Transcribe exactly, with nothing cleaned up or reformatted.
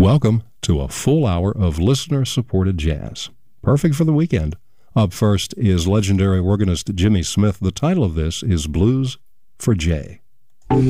Welcome to a full hour of listener-supported jazz. Perfect for the weekend. Up first is legendary organist Jimmy Smith. The title of this is Blues for Jay.